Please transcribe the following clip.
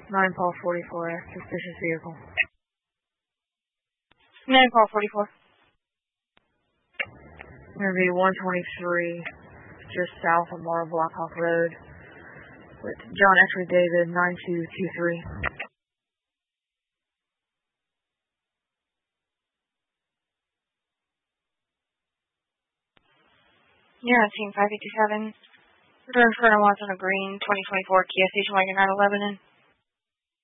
9 Paul 44, suspicious vehicle. 9 Paul 44. Going to be 123, just south of Morrow Blackhawk Road, with John X. David 9223. Yeah, team 557. Return for Watson of Green, 2024 Kia Station Wagon 911.